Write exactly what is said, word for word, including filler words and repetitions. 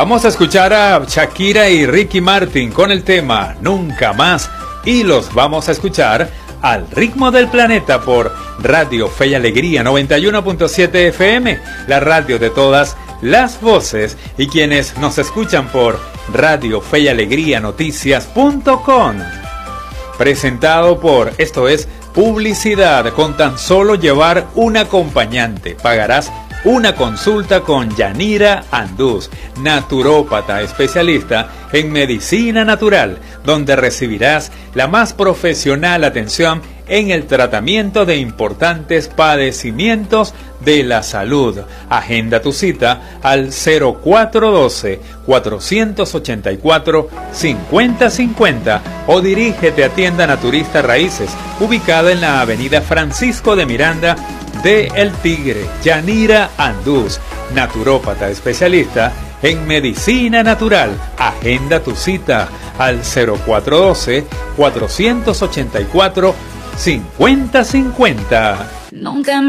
Vamos a escuchar a Shakira y Ricky Martin con el tema Nunca Más y los vamos a escuchar al ritmo del planeta por Radio Fe y Alegría noventa y uno punto siete F M, la radio de todas las voces, y quienes nos escuchan por Radio Fe y Alegría Noticias punto com. Presentado por, esto es publicidad, con tan solo llevar un acompañante pagarás una consulta con Yanira Andús, naturópata especialista en medicina natural, donde recibirás la más profesional atención en el tratamiento de importantes padecimientos de la salud. Agenda tu cita al cero cuatro uno dos, cuatro ocho cuatro, cinco cero cinco cero o dirígete a Tienda Naturista Raíces, ubicada en la avenida Francisco de Miranda de El Tigre. Yanira Andús, naturópata especialista en medicina natural. Agenda tu cita al cero cuatro uno dos, cuatro ocho cuatro, cinco cero cinco cero. Nunca